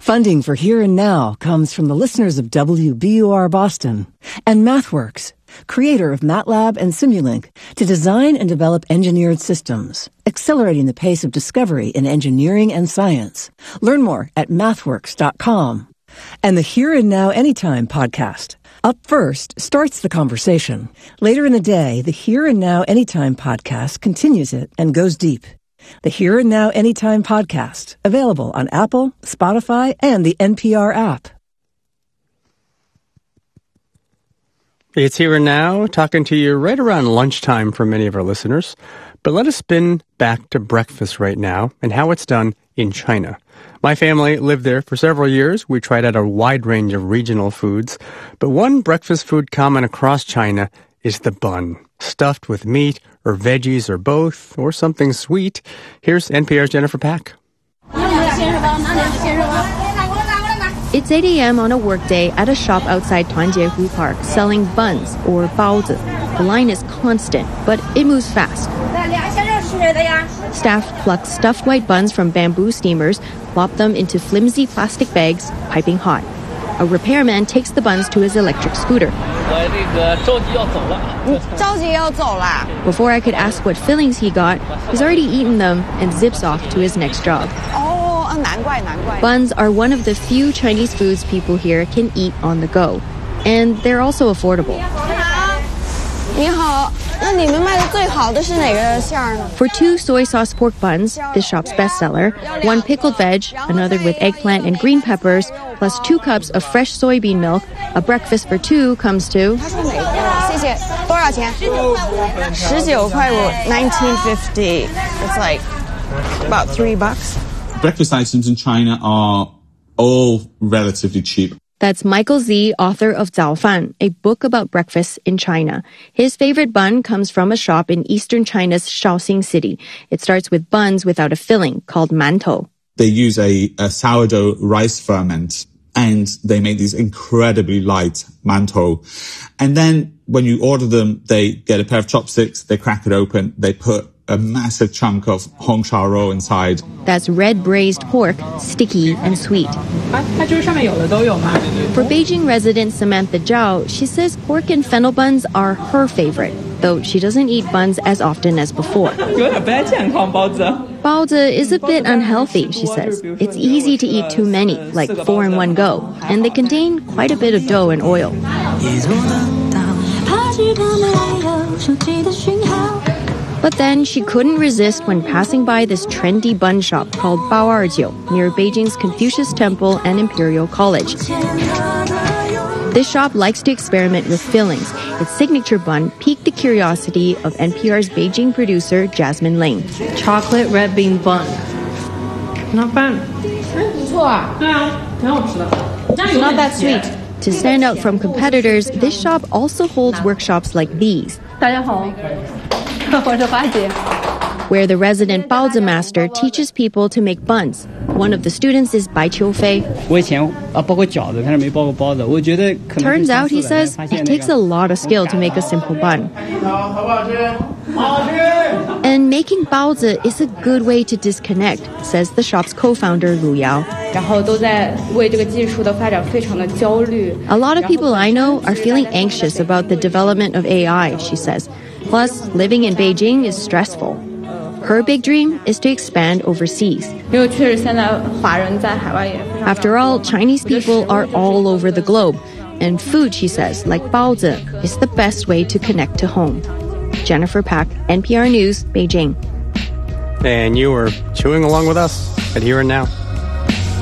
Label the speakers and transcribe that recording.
Speaker 1: Funding for Here and Now comes from the listeners of WBUR Boston and MathWorks, creator of MATLAB and Simulink, to design and develop engineered systems, accelerating the pace of discovery in engineering and science. Learn more at mathworks.com. And the Here and Now Anytime podcast. Up first starts the conversation. Later in the day, the Here and Now Anytime podcast continues it and goes deep. The Here and Now Anytime podcast, available on Apple, Spotify, and the NPR app.
Speaker 2: It's Here and Now, talking to you right around lunchtime for many of our listeners. But let us spin back to breakfast right now and how it's done in China. My family lived there for several years. We tried out a wide range of regional foods. But one breakfast food common across China is the bun, stuffed with meat or veggies or both, or something sweet. Here's NPR's Jennifer Pack.
Speaker 3: It's 8 a.m. on a workday at a shop outside Tuanjiehu Park selling buns, or baozi. The line is constant, but it moves fast. Staff pluck stuffed white buns from bamboo steamers, plop them into flimsy plastic bags, piping hot. A repairman takes the buns to his electric scooter. Before I could ask what fillings he got, he's already eaten them and zips off to his next job. Buns are one of the few Chinese foods people here can eat on the go. And they're also affordable. For 2 soy sauce pork buns, this shop's bestseller, 1 pickled veg, another with eggplant and green peppers, plus 2 cups of fresh soybean milk, a breakfast for 2 comes to...
Speaker 4: 1950. It's like about $3.
Speaker 5: Breakfast items in China are all relatively cheap.
Speaker 3: That's Michael Z., author of Zao Fan, a book about breakfast in China. His favorite bun comes from a shop in eastern China's Shaoxing city. It starts with buns without a filling, called mantou.
Speaker 5: They use a sourdough rice ferment, and they make these incredibly light mantou. And then when you order them, they get a pair of chopsticks, they crack it open, they put a massive chunk of hong shao rou inside.
Speaker 3: That's red braised pork, sticky and sweet. For Beijing resident Samantha Zhao, she says pork and fennel buns are her favorite, though she doesn't eat buns as often as before. Baozi is a bit unhealthy, she says. It's easy to eat too many, like 4 in one go, and they contain quite a bit of dough and oil. But then she couldn't resist when passing by this trendy bun shop called Bao'erjiu near Beijing's Confucius Temple and Imperial College. This shop likes to experiment with fillings. Its signature bun piqued the curiosity of NPR's Beijing producer Jasmine Ling.
Speaker 6: Chocolate red bean bun. Not bad.
Speaker 3: It's not that sweet. To stand out from competitors, this shop also holds workshops like these, where the resident baozi master teaches people to make buns. One of the students is Bai Qiufei. Turns out, he says, it takes a lot of skill to make a simple bun. And making baozi is a good way to disconnect, says the shop's co-founder Lu Yao. A lot of people I know are feeling anxious about the development of AI, she says. Plus, living in Beijing is stressful. Her big dream is to expand overseas. After all, Chinese people are all over the globe, and food, she says, like baozi, is the best way to connect to home. Jennifer Pack, NPR News, Beijing.
Speaker 2: And you are chewing along with us at Here and Now.